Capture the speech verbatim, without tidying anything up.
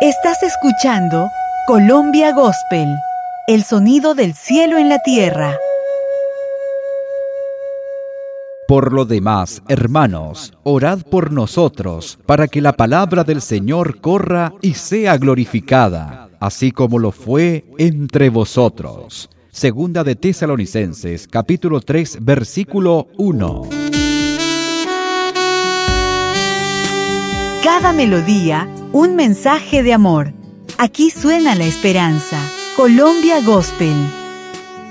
Estás escuchando Colombia Gospel, el sonido del cielo en la tierra. Por lo demás, hermanos, orad por nosotros, para que la palabra del Señor corra y sea glorificada, así como lo fue entre vosotros. Segunda de Tesalonicenses, capítulo tres, versículo uno. Cada melodía, un mensaje de amor. Aquí suena la esperanza. Colombia Gospel.